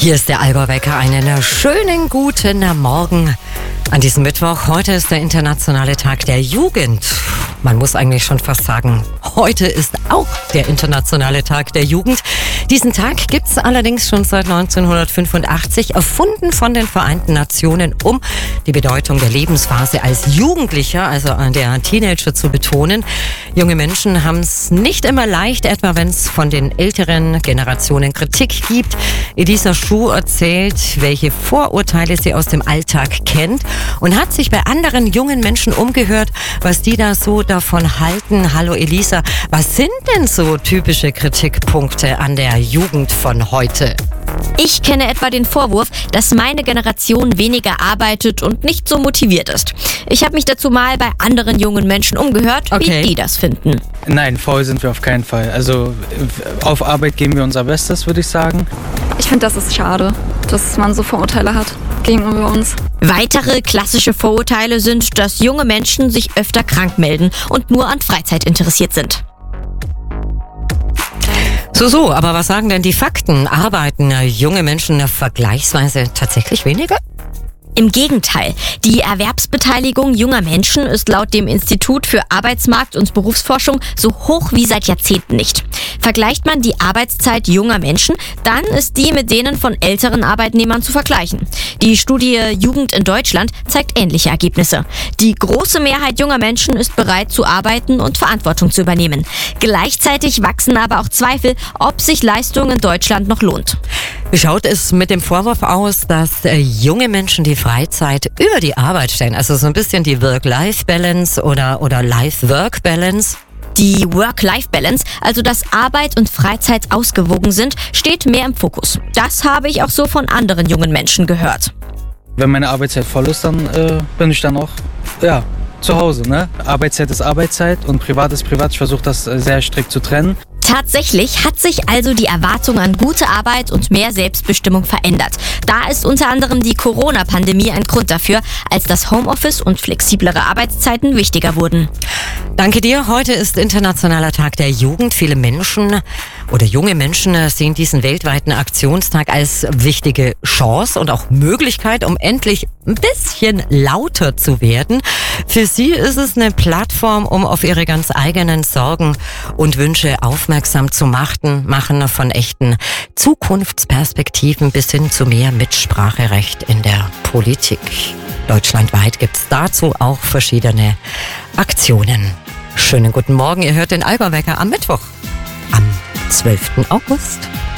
Hier ist der Allgäu-Wecker. Einen schönen guten Morgen an diesem Mittwoch. Heute ist der internationale Tag der Jugend. Man muss eigentlich schon fast sagen, heute ist auch der internationale Tag der Jugend. Diesen Tag gibt's allerdings schon seit 1985, erfunden von den Vereinten Nationen, um die Bedeutung der Lebensphase als Jugendlicher, also der Teenager, zu betonen. Junge Menschen haben es nicht immer leicht, etwa wenn es von den älteren Generationen Kritik gibt. Elisa Schuh erzählt, welche Vorurteile sie aus dem Alltag kennt und hat sich bei anderen jungen Menschen umgehört, was die da so davon halten. Hallo Elisa, was sind denn so typische Kritikpunkte an der Jugend von heute? Ich kenne etwa den Vorwurf, dass meine Generation weniger arbeitet und nicht so motiviert ist. Ich habe mich dazu mal bei anderen jungen Menschen umgehört, wie die das finden. Nein, faul sind wir auf keinen Fall. Also auf Arbeit geben wir unser Bestes, würde ich sagen. Ich finde, das ist schade, dass man so Vorurteile hat gegenüber uns. Weitere klassische Vorurteile sind, dass junge Menschen sich öfter krank melden und nur an Freizeit interessiert sind. So, aber was sagen denn die Fakten? Arbeiten junge Menschen vergleichsweise tatsächlich weniger? Im Gegenteil, die Erwerbsbeteiligung junger Menschen ist laut dem Institut für Arbeitsmarkt- und Berufsforschung so hoch wie seit Jahrzehnten nicht. Vergleicht man die Arbeitszeit junger Menschen, dann ist die mit denen von älteren Arbeitnehmern zu vergleichen. Die Studie Jugend in Deutschland zeigt ähnliche Ergebnisse. Die große Mehrheit junger Menschen ist bereit zu arbeiten und Verantwortung zu übernehmen. Gleichzeitig wachsen aber auch Zweifel, ob sich Leistung in Deutschland noch lohnt. Wie schaut es mit dem Vorwurf aus, dass junge Menschen die Freizeit über die Arbeit stellen? Also so ein bisschen die Work-Life-Balance oder Life-Work-Balance? Die Work-Life-Balance, also dass Arbeit und Freizeit ausgewogen sind, steht mehr im Fokus. Das habe ich auch so von anderen jungen Menschen gehört. Wenn meine Arbeitszeit voll ist, dann bin ich dann auch zu Hause. Ne? Arbeitszeit ist Arbeitszeit und Privat ist Privat. Ich versuche das sehr strikt zu trennen. Tatsächlich hat sich also die Erwartung an gute Arbeit und mehr Selbstbestimmung verändert. Da ist unter anderem die Corona-Pandemie ein Grund dafür, als das Homeoffice und flexiblere Arbeitszeiten wichtiger wurden. Danke dir. Heute ist Internationaler Tag der Jugend. Viele Menschen oder junge Menschen sehen diesen weltweiten Aktionstag als wichtige Chance und auch Möglichkeit, um endlich ein bisschen lauter zu werden. Für sie ist es eine Plattform, um auf ihre ganz eigenen Sorgen und Wünsche aufmerksam zu machen, von echten Zukunftsperspektiven bis hin zu mehr Mitspracherecht in der Politik. Deutschlandweit gibt es dazu auch verschiedene Aktionen. Schönen guten Morgen, ihr hört den Allgäu-Wecker am Mittwoch, am 12. August.